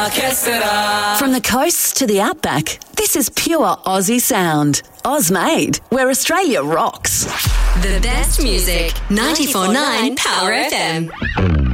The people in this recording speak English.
From the coast to the outback, this is pure Aussie sound. Ozmade, where Australia rocks. The best music, 94.9 Power FM.